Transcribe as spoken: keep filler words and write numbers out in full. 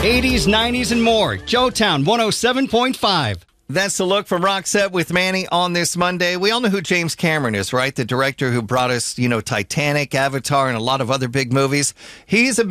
eighties, nineties, and more. Joetown one oh seven point five. That's the look from Roxette with Manny on this Monday. We all know who James Cameron is, right? The director who brought us, you know, Titanic, Avatar, and a lot of other big movies. He's a